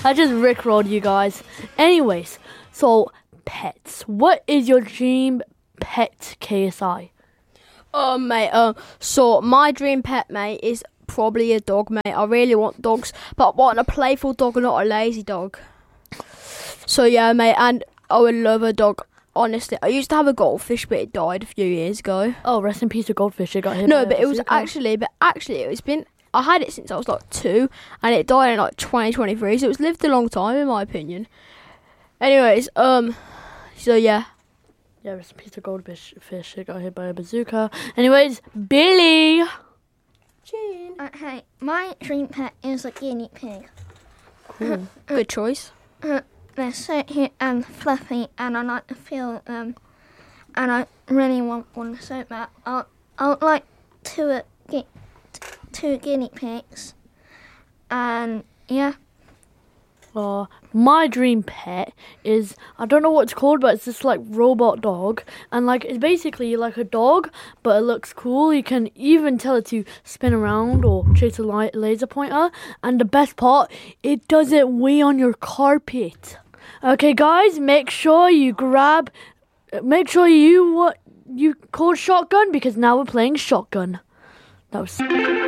I just rickrolled you guys. Anyways, so pets. What is your dream pet, KSI? Mate, so my dream pet, mate, is probably a dog, mate. I really want dogs, but I want a playful dog and not a lazy dog. So yeah, mate, and I would love a dog. Honestly, I used to have a goldfish, but it died a few years ago. Oh, rest in peace, a goldfish. It got hit. No, but it was actually, it's been. I had it since I was like 2, and it died in like 2023. So it's lived a long time, in my opinion. Anyways, so yeah. Yeah, rest in peace, a goldfish. It got hit by a bazooka. Anyways, Billy. Jean. Hey, my dream pet is a guinea pig. Cool. Good choice. They're so cute and fluffy, and I like to feel them. And I really want one so bad. I would like two guinea pigs. And yeah. My dream pet is, I don't know what it's called, but it's this like robot dog, and like it's basically like a dog, but it looks cool. You can even tell it to spin around or chase a laser pointer, and the best part, it doesn't weigh on your carpet. Okay, guys, make sure you call shotgun, because now we're playing shotgun. That was